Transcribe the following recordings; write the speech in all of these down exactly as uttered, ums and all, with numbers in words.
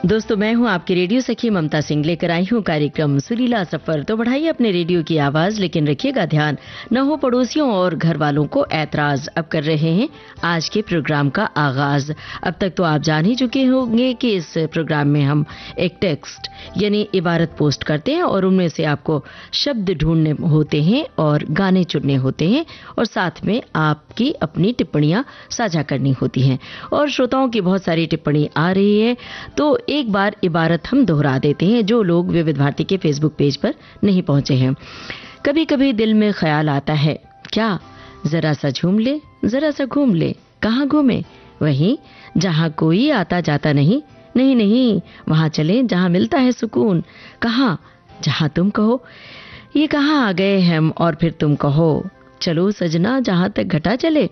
दोस्तों, मैं हूं आपकी रेडियो सखी ममता सिंह, लेकर आई हूं कार्यक्रम सुरीला सफर। तो बढ़ाइए अपने रेडियो की आवाज, लेकिन रखिएगा ध्यान न हो पड़ोसियों और घर वालों को ऐतराज। अब कर रहे हैं आज के प्रोग्राम का आगाज। अब तक तो आप जान ही चुके होंगे कि इस प्रोग्राम में हम एक टेक्स्ट यानी इबारत पोस्ट करते हैं और उनमें से आपको शब्द ढूंढने होते हैं और गाने चुनने होते हैं और साथ में आपकी अपनी टिप्पणियां साझा करनी होती हैं। और श्रोताओं की बहुत सारी टिप्पणी आ रही है, तो एक बार इबारत हम दोहरा देते हैं जो लोग विविध भारती के फेसबुक पेज पर नहीं पहुंचे हैं। कभी कभी दिल में ख्याल आता है, क्या जरा सा झूम ले, जरा सा घूम ले। कहाँ घूमे? वहीं जहाँ कोई आता जाता नहीं। नहीं नहीं, वहां चले जहाँ मिलता है सुकून। कहाँ? जहाँ तुम कहो। ये कहाँ आ गए हम और फिर तुम कहो, चलो सजना जहाँ तक घटा चले।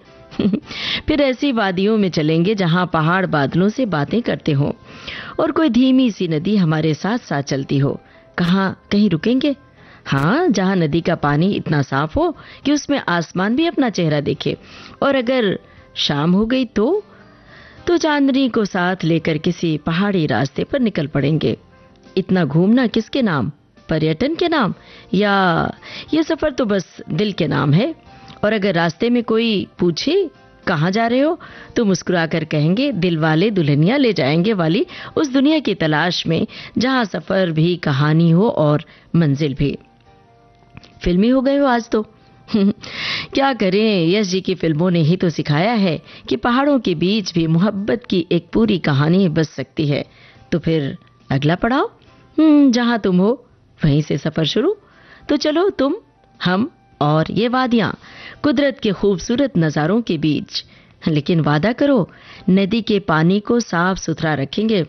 फिर ऐसी वादियों में चलेंगे जहां पहाड़ बादलों से बातें करते हो और कोई धीमी सी नदी हमारे साथ साथ चलती हो। कहाँ कहीं रुकेंगे? हाँ, जहां नदी का पानी इतना साफ हो कि उसमें आसमान भी अपना चेहरा देखे। और अगर शाम हो गई तो तो चांदनी को साथ लेकर किसी पहाड़ी रास्ते पर निकल पड़ेंगे। इतना घूमना किसके नाम? पर्यटन के नाम? या ये सफर तो बस दिल के नाम है। और अगर रास्ते में कोई पूछे कहाँ जा रहे हो, तो मुस्कुराकर कहेंगे दिल वाले दुल्हनिया ले जाएंगे वाली उस दुनिया की तलाश में जहां सफर भी कहानी हो और मंजिल भी। फिल्मी हो गए हो आज तो। क्या करें, यश जी की फिल्मों ने ही तो सिखाया है कि पहाड़ों के बीच भी मोहब्बत की एक पूरी कहानी बस सकती है। तो फिर अगला पड़ाव, जहां तुम हो वहीं से सफर शुरू। तो चलो तुम, हम और ये वादियां कुदरत के खूबसूरत नजारों के बीच। लेकिन वादा करो, नदी के पानी को साफ सुथरा रखेंगे।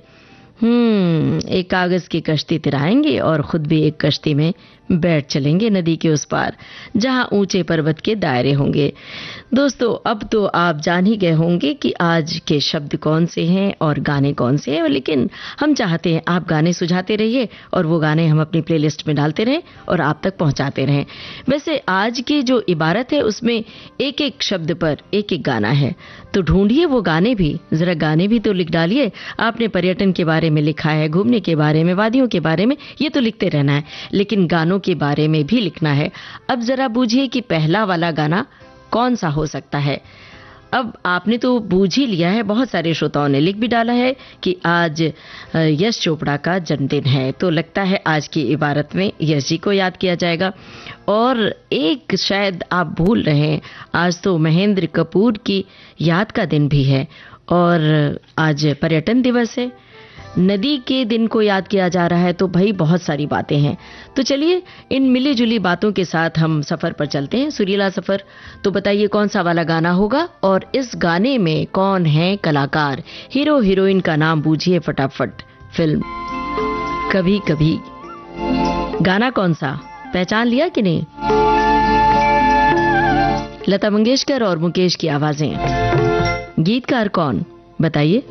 हम्म एक कागज की कश्ती तिराएंगे और खुद भी एक कश्ती में बैठ चलेंगे नदी के उस पार, जहां ऊंचे पर्वत के दायरे होंगे। दोस्तों, अब तो आप जान ही गए होंगे कि आज के शब्द कौन से हैं और गाने कौन से हैं, लेकिन हम चाहते हैं आप गाने सुझाते रहिए और वो गाने हम अपनी प्लेलिस्ट में डालते रहें और आप तक पहुंचाते रहें। वैसे आज की जो इबारत है उसमें एक एक शब्द पर एक एक गाना है, तो ढूंढिए वो गाने भी, जरा गाने भी तो लिख डालिए। आपने पर्यटन के बारे में लिखा है, घूमने के बारे में, वादियों के बारे में, ये तो लिखते रहना है, लेकिन गानों के बारे में भी लिखना है। अब जरा बूझिए कि पहला वाला गाना कौन सा हो सकता है। अब आपने तो बूझ ही लिया है, बहुत सारे श्रोताओं ने लिख भी डाला है कि आज यश चोपड़ा का जन्मदिन है, तो लगता है आज की इबारत में यश जी को याद किया जाएगा। और एक शायद आप भूल रहे हैं, आज तो महेंद्र कपूर की याद का दिन भी है और आज पर्यटन दिवस है। नदी के दिन को याद किया जा रहा है, तो भाई बहुत सारी बातें हैं। तो चलिए इन मिली जुली बातों के साथ हम सफर पर चलते हैं, सुरीला सफर। तो बताइए कौन सा वाला गाना होगा और इस गाने में कौन है कलाकार, हीरो हीरोइन का नाम बूझिए फटाफट। फिल्म कभी कभी। गाना कौन सा, पहचान लिया कि नहीं? लता मंगेशकर और मुकेश की आवाजें। गीतकार कौन बताइए।